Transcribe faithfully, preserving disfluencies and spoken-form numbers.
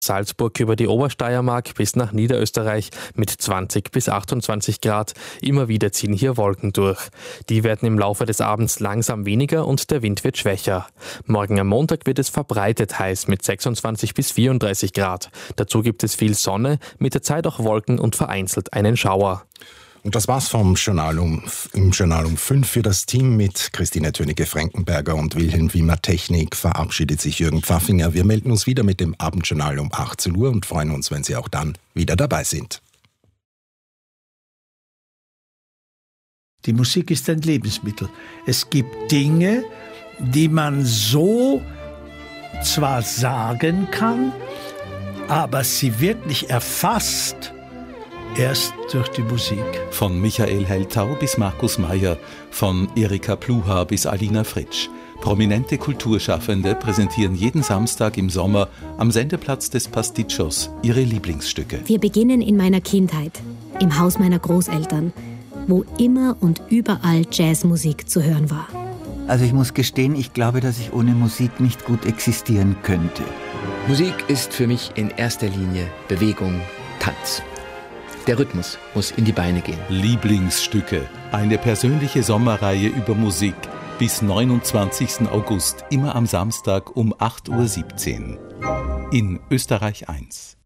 Salzburg über die Obersteiermark bis nach Niederösterreich mit zwanzig bis achtundzwanzig Grad. Immer wieder ziehen hier Wolken durch. Die werden im Laufe des Abends langsam weniger und der Wind wird schwächer. Morgen am Montag wird es verbreitet heiß mit sechsundzwanzig bis vierunddreißig Grad. Dazu gibt es viel Sonne, mit der Zeit auch Wolken und vereinzelt einen Schauer. Und das war's vom Journal um, im Journal um fünf für das Team mit Christine Tönige-Frankenberger und Wilhelm Wimmer. Technik verabschiedet sich Jürgen Pfaffinger. Wir melden uns wieder mit dem Abendjournal um achtzehn Uhr und freuen uns, wenn Sie auch dann wieder dabei sind. Die Musik ist ein Lebensmittel. Es gibt Dinge, die man so zwar sagen kann, aber sie wird nicht erfasst. Erst durch die Musik. Von Michael Heiltau bis Markus Meyer, von Erika Pluha bis Alina Fritsch. Prominente Kulturschaffende präsentieren jeden Samstag im Sommer am Sendeplatz des Pasticcios ihre Lieblingsstücke. Wir beginnen in meiner Kindheit, im Haus meiner Großeltern, wo immer und überall Jazzmusik zu hören war. Also ich muss gestehen, ich glaube, dass ich ohne Musik nicht gut existieren könnte. Musik ist für mich in erster Linie Bewegung, Tanz. Der Rhythmus muss in die Beine gehen. Lieblingsstücke, eine persönliche Sommerreihe über Musik bis neunundzwanzigsten August, immer am Samstag um acht Uhr siebzehn. In Österreich eins.